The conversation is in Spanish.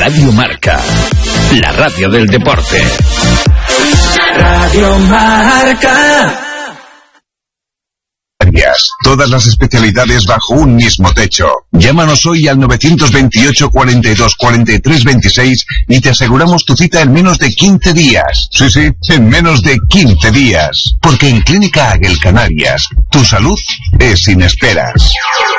Radio Marca, la radio del deporte. Radio Marca. Todas las especialidades bajo un mismo techo. Llámanos hoy al 928 42 43 26 y te aseguramos tu cita en menos de 15 días. Sí, en menos de 15 días. Porque en Clínica Águel Canarias, tu salud es sin esperas.